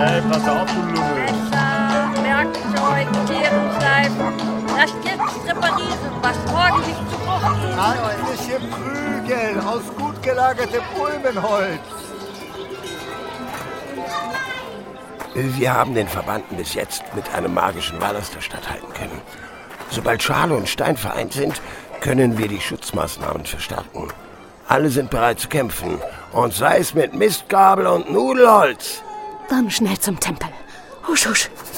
Hey, pass auf, du Lümmel. Messer, Werkzeug, Kehrenschleifen. Das jetzt reparieren, was morgen nicht zu Bruch gehen soll. Handliche Prügel aus gut gelagertem Ulmenholz. Wir haben den Verbannten bis jetzt mit einem magischen Wall aus der Stadt halten können. Sobald Schale und Stein vereint sind, können wir die Schutzmaßnahmen verstärken. Alle sind bereit zu kämpfen. Und sei es mit Mistgabel und Nudelholz. Dann schnell zum Tempel. Husch, husch.